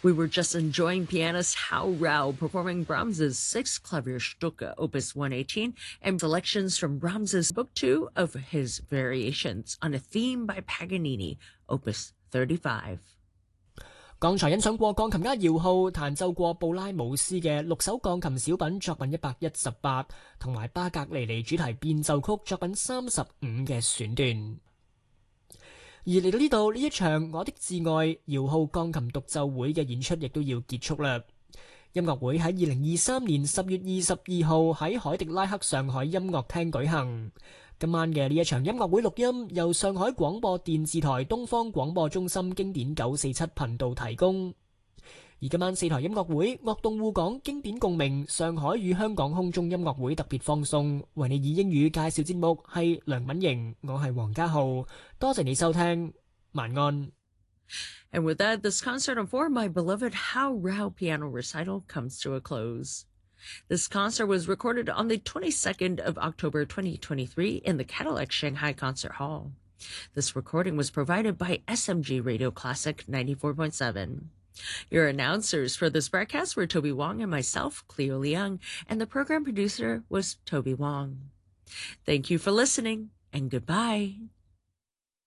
We were just enjoying pianist Hao Rao performing Brahms's Sixth Klavierstücke, Opus 118, and selections from Brahms's Book 2 of his Variations on a Theme by Paganini, Opus 35。 剛才欣賞過鋼琴家姚浩彈奏過布拉姆斯嘅6首鋼琴小品作品118，同埋巴格尼尼主題變奏曲作品35嘅選段。而嚟到呢度，呢一場我的摯愛姚浩鋼琴獨奏會嘅演出亦都要結束啦。音樂會喺2023年10月22號喺海迪拉克上海音樂廳舉行。今晚嘅呢一場音樂會錄音由上海廣播電視台東方廣播中心經典947頻道提供。而今晚4台音樂會樂動互講經典共鳴上海與香港空中音樂會特別放送，為你以英語介紹節目係梁敏瑩，我係黃家浩，多謝你收聽，晚安。 And with that, this concert for my beloved Hao Rao piano recital comes to a close. This concert was recorded on the 22nd of October 2023 in the Cadillac Shanghai Concert Hall. This recording was provided by SMG Radio Classic 94.7. Your announcers for this broadcast were Toby Wong and myself, Cleo Liang, and the program producer was Toby Wong. Thank you for listening, and goodbye.